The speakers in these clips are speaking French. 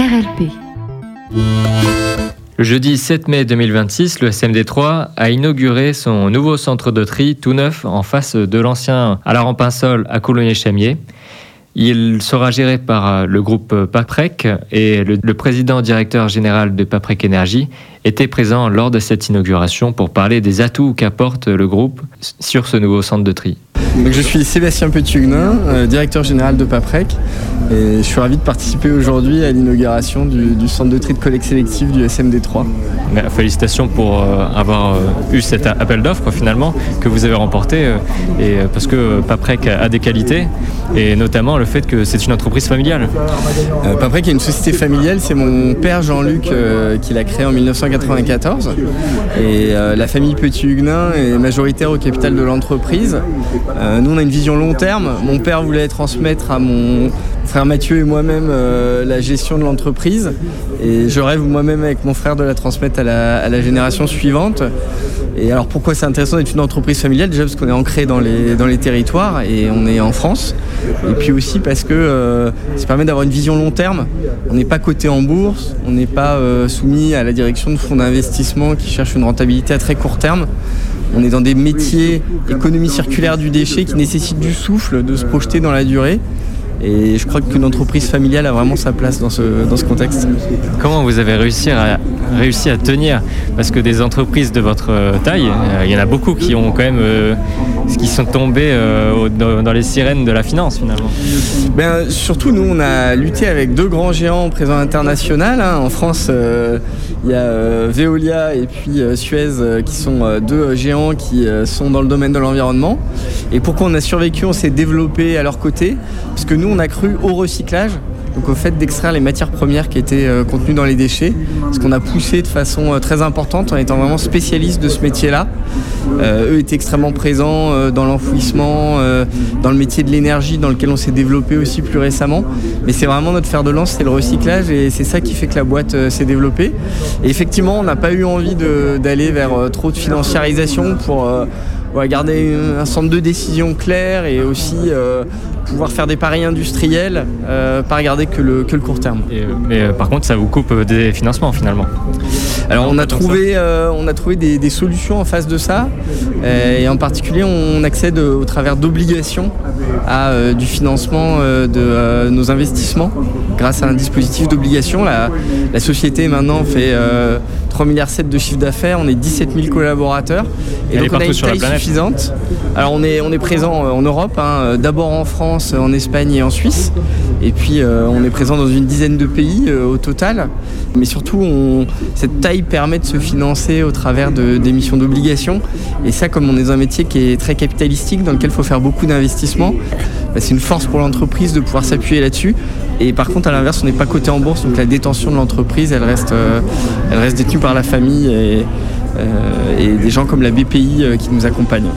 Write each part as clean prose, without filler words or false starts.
RLP. Le jeudi 7 mai 2026, le SMD3 a inauguré son nouveau centre de tri tout neuf en face de l'ancien à la Rampensol à Coulommiers-Chamiers. Il sera géré par le groupe Paprec et le président directeur général de Paprec Énergie était présent lors de cette inauguration pour parler des atouts qu'apporte le groupe sur ce nouveau centre de tri. Donc je suis Sébastien Petit-Huguenin, directeur général de Paprec, et je suis ravi de participer aujourd'hui à l'inauguration du centre de tri de collecte sélective du SMD3. Félicitations pour avoir eu cet appel d'offres finalement que vous avez remporté, et parce que Paprec a des qualités et notamment le fait que c'est une entreprise familiale. Paprec est une société familiale, c'est mon père Jean-Luc qui l'a créé en 1994 et la famille Petit-Huguenin est majoritaire au capital de l'entreprise. Nous on a une vision long terme, mon père voulait transmettre à mon frère Mathieu et moi-même la gestion de l'entreprise et je rêve moi-même avec mon frère de la transmettre à la génération suivante. Et alors pourquoi c'est intéressant d'être une entreprise familiale? Déjà parce qu'on est ancré dans les territoires et on est en France. Et puis aussi parce que ça permet d'avoir une vision long terme. On n'est pas coté en bourse, on n'est pas soumis à la direction de fonds d'investissement qui cherchent une rentabilité à très court terme. On est dans des métiers économie circulaire du déchet qui nécessitent du souffle, de se projeter dans la durée. Et je crois qu'une entreprise familiale a vraiment sa place dans ce contexte. Comment vous avez réussi à tenir? Parce que des entreprises de votre taille, il y en a beaucoup qui ont quand même qui sont tombés dans les sirènes de la finance finalement. Surtout nous on a lutté avec deux grands géants présents à l'international. En France il y a Veolia et puis Suez qui sont deux géants qui sont dans le domaine de l'environnement. Et pourquoi on a survécu, on s'est développé à leur côté, parce que nous on a cru au recyclage, donc au fait d'extraire les matières premières qui étaient contenues dans les déchets, ce qu'on a poussé de façon très importante en étant vraiment spécialiste de ce métier-là. Eux étaient extrêmement présents dans l'enfouissement, dans le métier de l'énergie dans lequel on s'est développé aussi plus récemment. Mais c'est vraiment notre fer de lance, c'est le recyclage et c'est ça qui fait que la boîte s'est développée. Et effectivement, on n'a pas eu envie d'aller vers trop de financiarisation pour garder un centre de décision clair et aussi pouvoir faire des paris industriels, pas regarder que le court terme. Mais par contre, ça vous coupe des financements finalement. Alors on a trouvé des solutions en face de ça, et en particulier on accède au travers d'obligations à du financement de nos investissements grâce à un dispositif d'obligation. La société maintenant fait 3,7 milliards de chiffre d'affaires, on est 17 000 collaborateurs et donc on a une taille suffisante. Alors on est présent en Europe, d'abord en France, en Espagne et en Suisse, et puis on est présent dans une dizaine de pays au total. Mais surtout, cette taille permet de se financer au travers d'émissions d'obligations. Et ça, comme on est dans un métier qui est très capitalistique, dans lequel il faut faire beaucoup d'investissements, c'est une force pour l'entreprise de pouvoir s'appuyer là-dessus. Et par contre, à l'inverse, on n'est pas coté en bourse, donc la détention de l'entreprise, elle reste détenue par la famille et des gens comme la BPI qui nous accompagnent.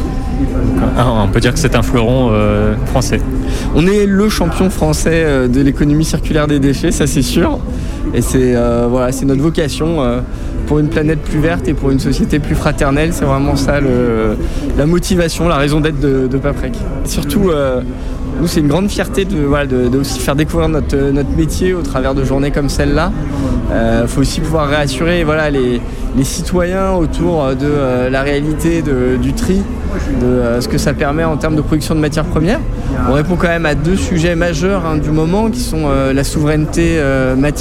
On peut dire que c'est un fleuron français. On est le champion français de l'économie circulaire des déchets, ça c'est sûr. Et c'est notre vocation pour une planète plus verte et pour une société plus fraternelle. C'est vraiment ça la motivation, la raison d'être de Paprec. Surtout, nous c'est une grande fierté de aussi faire découvrir notre métier au travers de journées comme celle-là. Faut aussi pouvoir réassurer les citoyens autour de la réalité du tri, de ce que ça permet en termes de production de matières premières. On répond quand même à deux sujets majeurs du moment qui sont la souveraineté matière